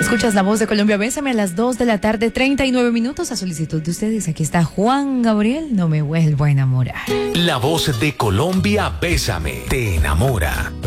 Escuchas La Voz de Colombia, bésame a las 2 de la tarde, 39 minutos a solicitud de ustedes. Aquí está Juan Gabriel, no me vuelvo a enamorar. La Voz de Colombia, bésame, te enamora.